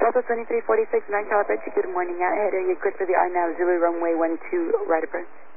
Delta 2346, 9 Calibre, good morning. Heading good for the INAV Zulu runway 12, right approach.